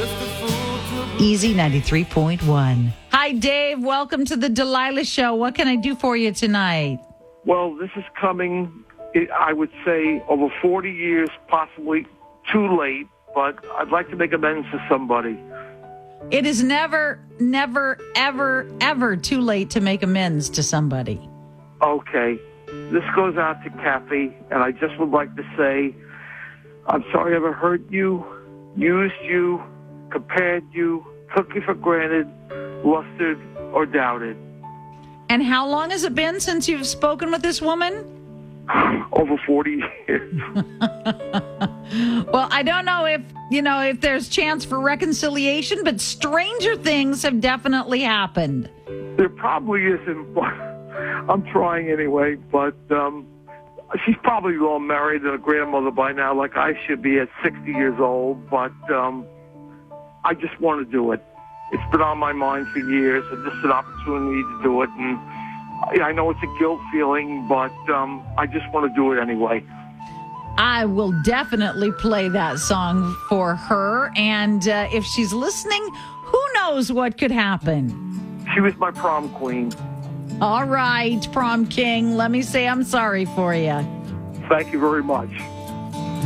Easy 93.1. Hi, Dave. Welcome to the Delilah Show. What can I do for you tonight? Well, this is coming, I would say, over 40 years, possibly too late, but I'd like to make amends to somebody. It is never, ever, ever too late to make amends to somebody. Okay. This goes out to Kathy, and I just would like to say, I'm sorry I ever hurt you, used you, compared you, took you for granted, lusted, or doubted. And how long has it been since you've spoken with this woman? Over 40 years. Well, I don't know if there's chance for reconciliation, but stranger things have definitely happened. There probably isn't, but I'm trying anyway. But she's probably long married and a grandmother by now, like I should be at 60 years old. But I just want to do it. It's been on my mind for years, and this is an opportunity to do it. And I know it's a guilt feeling, but I just want to do it anyway. I will definitely play that song for her. And if she's listening, who knows what could happen? She was my prom queen. All right, prom king, let me say I'm sorry for you. Thank you very much.